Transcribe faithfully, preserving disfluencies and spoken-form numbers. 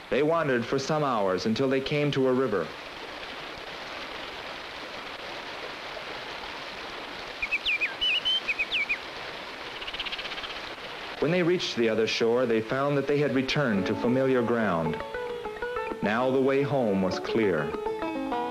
They wandered for some hours until they came to a river. When they reached the other shore, they found that they had returned to familiar ground. Now the way home was clear.